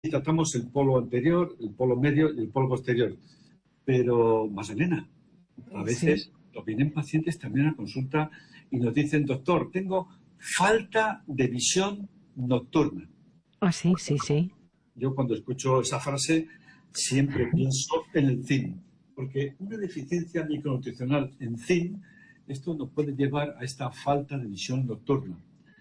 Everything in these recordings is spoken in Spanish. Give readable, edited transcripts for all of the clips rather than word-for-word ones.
tratamos el polo anterior, el polo medio y el polo posterior. Pero, Magdalena, a veces nos vienen pacientes también a consulta y nos dicen, doctor, tengo falta de visión nocturna. Ah, sí, sí, sí. Yo cuando escucho esa frase siempre pienso en el zinc, porque una deficiencia micronutricional en zinc, esto nos puede llevar a esta falta de visión nocturna.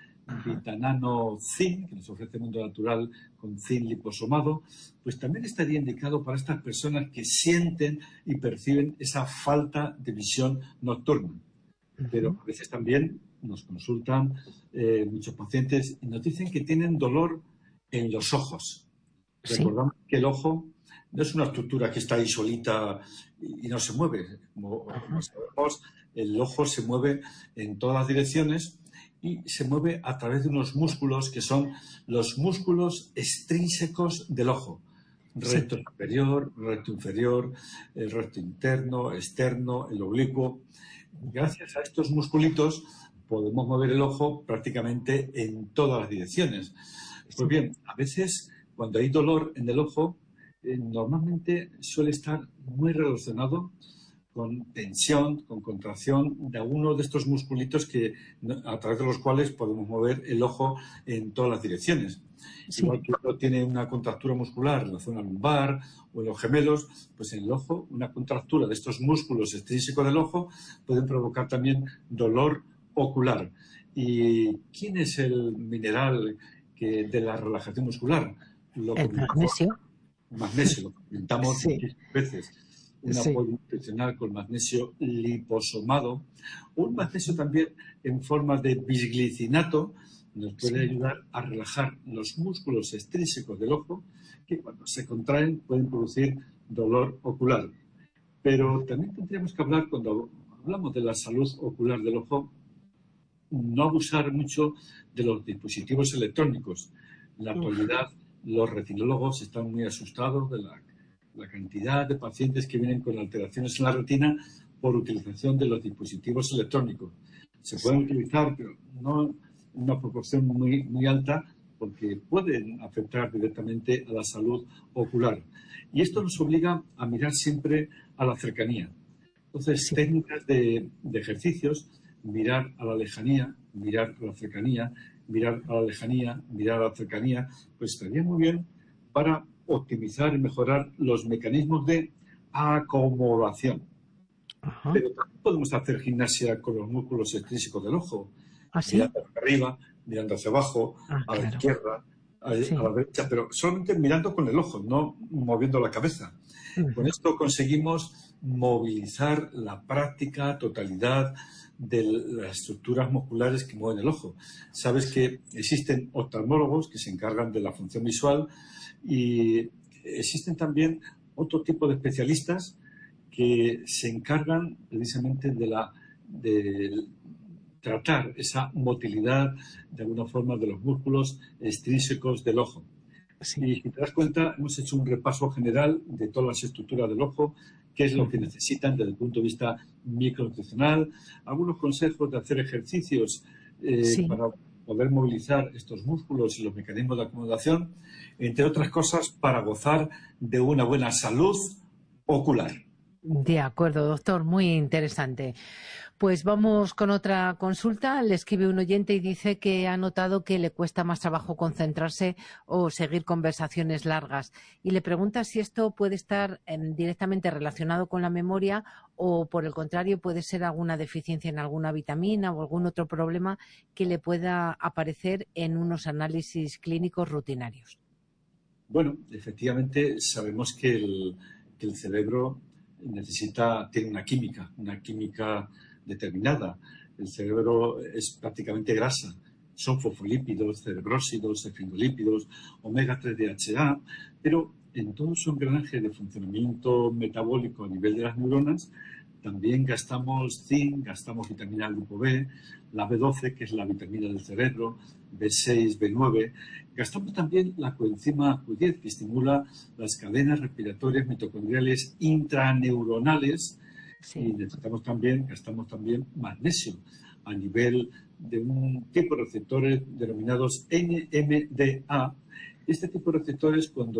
Vitanano zinc, que nos ofrece el mundo natural con zinc liposomado, pues también estaría indicado para estas personas que sienten y perciben esa falta de visión nocturna. Pero a veces también nos consultan muchos pacientes y nos dicen que tienen dolor en los ojos. Recordamos que el ojo no es una estructura que está ahí solita y no se mueve. Como sabemos, el ojo se mueve en todas las direcciones y se mueve a través de unos músculos que son los músculos extrínsecos del ojo. Recto superior, recto inferior, el recto interno, externo, el oblicuo. Gracias a estos musculitos podemos mover el ojo prácticamente en todas las direcciones. Pues bien, a veces cuando hay dolor en el ojo, normalmente suele estar muy relacionado con tensión, con contracción de algunos de estos musculitos a través de los cuales podemos mover el ojo en todas las direcciones. Igual que uno tiene una contractura muscular en la zona lumbar o en los gemelos, pues en el ojo, una contractura de estos músculos extrínsecos del ojo pueden provocar también dolor ocular. ¿Y quién es el mineral de la relajación muscular? El magnesio. Magnesio, lo comentamos muchas veces. Un apoyo nutricional con magnesio liposomado. Un magnesio también en forma de bisglicinato nos puede ayudar a relajar los músculos extrínsecos del ojo que cuando se contraen pueden producir dolor ocular. Pero también tendríamos que hablar, cuando hablamos de la salud ocular del ojo, no abusar mucho de los dispositivos electrónicos. En la actualidad los retinólogos están muy asustados de la cantidad de pacientes que vienen con alteraciones en la retina por utilización de los dispositivos electrónicos. Se pueden utilizar, pero no en una proporción muy alta, porque pueden afectar directamente a la salud ocular. Y esto nos obliga a mirar siempre a la cercanía. Entonces, técnicas de ejercicios, mirar a la lejanía, mirar a la cercanía, mirar a la lejanía, mirar a la cercanía, pues estaría muy bien para optimizar y mejorar los mecanismos de acomodación. Pero también podemos hacer gimnasia con los músculos extrínsecos del ojo, mirando hacia arriba, mirando hacia abajo, a la izquierda, a la derecha, pero solamente mirando con el ojo, no moviendo la cabeza. Con esto conseguimos movilizar la práctica totalidad de las estructuras musculares que mueven el ojo. Sabes que existen oftalmólogos que se encargan de la función visual y existen también otro tipo de especialistas que se encargan precisamente de tratar esa motilidad de alguna forma de los músculos extrínsecos del ojo. Y si te das cuenta, hemos hecho un repaso general de todas las estructuras del ojo, qué es lo que necesitan desde el punto de vista micronutricional, algunos consejos de hacer ejercicios para poder movilizar estos músculos y los mecanismos de acomodación, entre otras cosas, para gozar de una buena salud ocular. De acuerdo, doctor, muy interesante. Pues vamos con otra consulta. Le escribe un oyente y dice que ha notado que le cuesta más trabajo concentrarse o seguir conversaciones largas. Y le pregunta si esto puede estar directamente relacionado con la memoria o, por el contrario, puede ser alguna deficiencia en alguna vitamina o algún otro problema que le pueda aparecer en unos análisis clínicos rutinarios. Bueno, efectivamente sabemos que el cerebro tiene una química determinada. El cerebro es prácticamente grasa. Son fosfolípidos, cerebrósidos, esfingolípidos, omega 3 DHA, pero en todo su engranaje de funcionamiento metabólico a nivel de las neuronas también gastamos zinc, gastamos vitamina grupo B, la B12, que es la vitamina del cerebro, B6, B9. Gastamos también la coenzima Q10, que estimula las cadenas respiratorias mitocondriales intraneuronales. Y gastamos también magnesio a nivel de un tipo de receptores denominados NMDA Este tipo de receptores, cuando